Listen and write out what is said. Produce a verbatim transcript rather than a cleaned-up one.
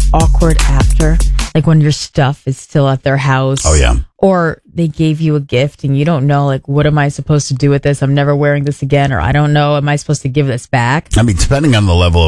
awkward after? Like when your stuff is still at their house. Oh, yeah. Or they gave you a gift and you don't know, like, what am I supposed to do with this? I'm never wearing this again. Or I don't know, am I supposed to give this back? I mean, depending on the level of